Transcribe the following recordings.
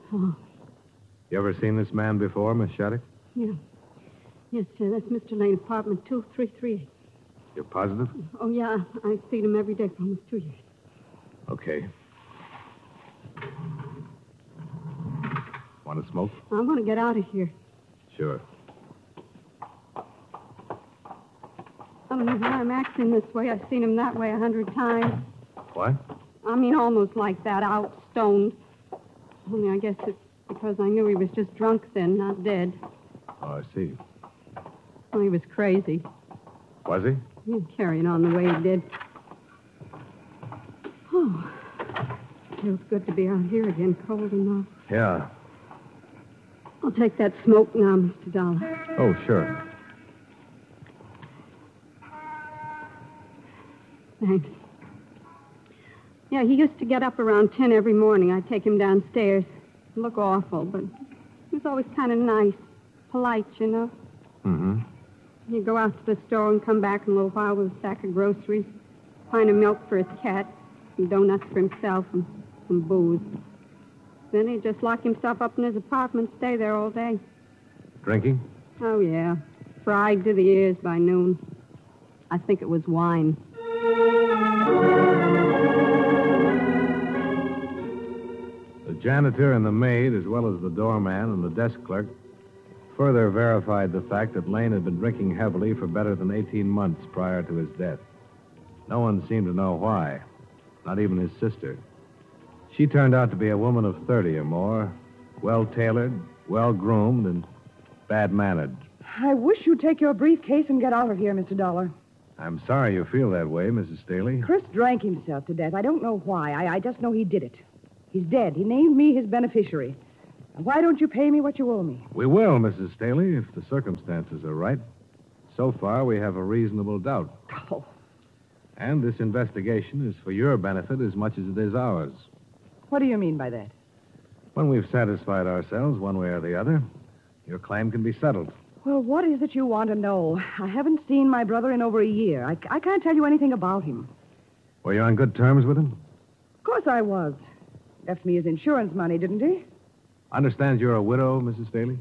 Oh. You ever seen this man before, Miss Shattuck? Yeah. Yes, sir. That's Mr. Lane, apartment 2338. You're positive? Oh, yeah. I've seen him every day for almost 2 years. Okay. Want to smoke? I want to get out of here. Sure. I don't know why I'm acting this way. I've seen him that way 100 times. What? I mean, almost like that, out, stoned. Only I guess it's because I knew he was just drunk then, not dead. Oh, I see. Well, he was crazy. Was he? He was carrying on the way he did. Oh, feels good to be out here again, cold and all. Yeah. I'll take that smoke now, Mr. Dollar. Oh, sure. Thanks. Yeah, he used to get up around 10 every morning. I'd take him downstairs. Look awful, but he was always kind of nice, polite, you know. Mm-hmm. He'd go out to the store and come back in a little while with a sack of groceries, a pint of milk for his cat, some donuts for himself, and some booze. Then he'd just lock himself up in his apartment, stay there all day. Drinking? Oh, yeah. Fried to the ears by noon. I think it was wine. The janitor and the maid, as well as the doorman and the desk clerk, further verified the fact that Lane had been drinking heavily for better than 18 months prior to his death. No one seemed to know why, not even his sister. She turned out to be a woman of 30 or more, well-tailored, well-groomed, and bad-mannered. I wish you'd take your briefcase and get out of here, Mr. Dollar. I'm sorry you feel that way, Mrs. Staley. Chris drank himself to death. I don't know why. I just know he did it. He's dead. He named me his beneficiary. Now, why don't you pay me what you owe me? We will, Mrs. Staley, if the circumstances are right. So far, we have a reasonable doubt. Oh. And this investigation is for your benefit as much as it is ours. What do you mean by that? When we've satisfied ourselves one way or the other, your claim can be settled. Well, what is it you want to know? I haven't seen my brother in over a year. I can't tell you anything about him. Were you on good terms with him? Of course I was. Left me his insurance money, didn't he? Understand you're a widow, Mrs. Staley?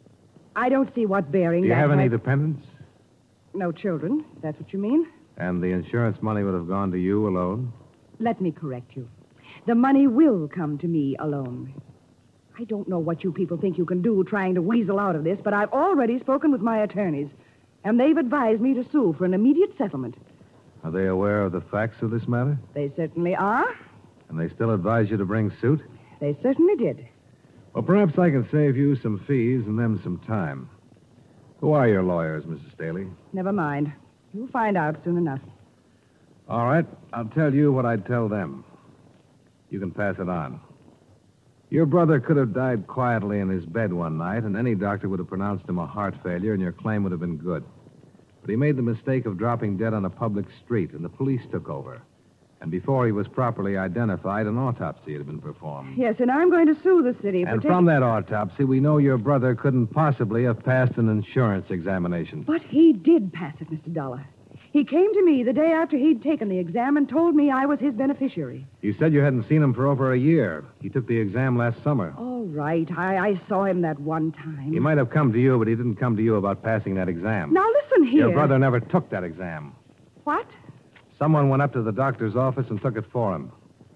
I don't see what bearing Do you that have any has- dependents? No children, if that's what you mean. And the insurance money would have gone to you alone? Let me correct you. The money will come to me alone. I don't know what you people think you can do trying to weasel out of this, but I've already spoken with my attorneys, and they've advised me to sue for an immediate settlement. Are they aware of the facts of this matter? They certainly are. And they still advise you to bring suit? They certainly did. Well, perhaps I can save you some fees and them some time. Who are your lawyers, Mrs. Staley? Never mind. You'll find out soon enough. All right, I'll tell you what I'd tell them. You can pass it on. Your brother could have died quietly in his bed one night, and any doctor would have pronounced him a heart failure, and your claim would have been good. But he made the mistake of dropping dead on a public street, and the police took over. And before he was properly identified, an autopsy had been performed. Yes, and I'm going to sue the city for And from that autopsy, we know your brother couldn't possibly have passed an insurance examination. But he did pass it, Mr. Dollar. He came to me the day after he'd taken the exam and told me I was his beneficiary. You said you hadn't seen him for over a year. He took the exam last summer. All right. I saw him that one time. He might have come to you, but he didn't come to you about passing that exam. Now, listen here. Your brother never took that exam. What? Someone went up to the doctor's office and took it for him.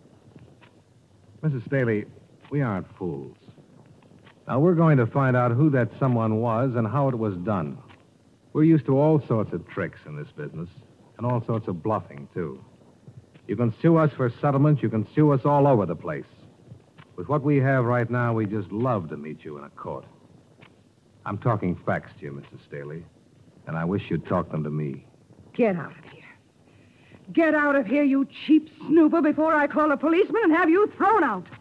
Mrs. Staley, we aren't fools. Now, we're going to find out who that someone was and how it was done. We're used to all sorts of tricks in this business, and all sorts of bluffing, too. You can sue us for settlement. You can sue us all over the place. With what we have right now, we just love to meet you in a court. I'm talking facts to you, Mrs. Staley, and I wish you'd talk them to me. Get out of here. Get out of here, you cheap snooper, before I call a policeman and have you thrown out.